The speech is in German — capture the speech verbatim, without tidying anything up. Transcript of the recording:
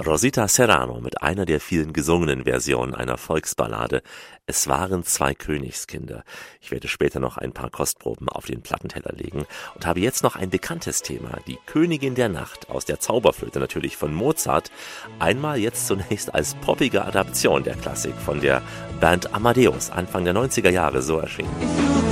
Rosita Serrano mit einer der vielen gesungenen Versionen einer Volksballade. Es waren zwei Königskinder. Ich werde später noch ein paar Kostproben auf den Plattenteller legen und habe jetzt noch ein bekanntes Thema, die Königin der Nacht aus der Zauberflöte, natürlich von Mozart. Einmal jetzt zunächst als poppige Adaption der Klassik von der Band Amadeus, Anfang der neunziger Jahre so erschienen.